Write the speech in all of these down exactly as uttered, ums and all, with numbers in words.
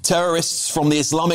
Terrorists from the Islamic...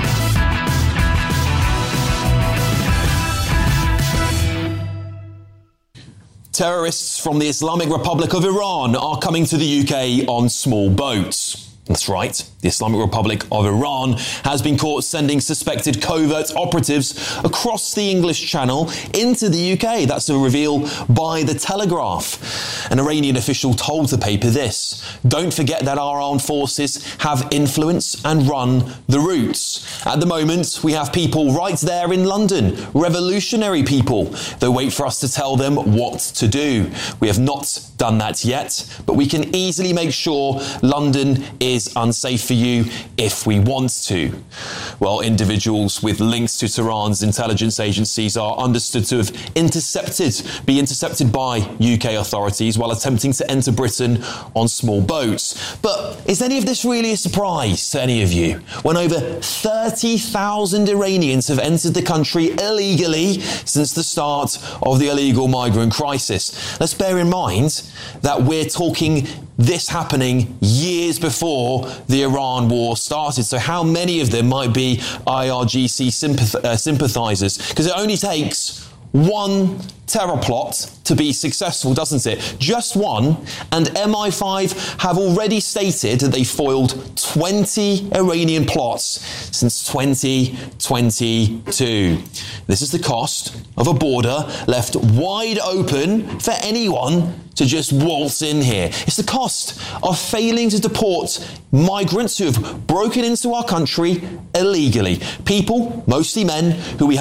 Terrorists from the Islamic Republic of Iran are coming to the U K on small boats. That's right, the Islamic Republic of Iran has been caught sending suspected covert operatives across the English Channel into the U K. That's a reveal by The Telegraph. An Iranian official told the paper this: "Don't forget that our armed forces have influence and run the routes. At the moment, we have people right there in London, revolutionary people. They wait for us to tell them what to do. We have not done that yet, but we can easily make sure London is is unsafe for you if we want to." Well, individuals with links to Tehran's intelligence agencies are understood to have intercepted, be intercepted by U K authorities while attempting to enter Britain on small boats. But is any of this really a surprise to any of you? When over thirty thousand Iranians have entered the country illegally since the start of the illegal migrant crisis. Let's bear in mind that we're talking this happening years before the Iran war started. So how many of them might be I R G C sympath- uh, sympathisers? Because it only takes one terror plot to be successful, doesn't it? Just one. And M I five have already stated that they foiled twenty Iranian plots since twenty twenty-two. This is the cost of a border left wide open for anyone to just waltz in here. It's the cost of failing to deport migrants who have broken into our country illegally. People, mostly men, who we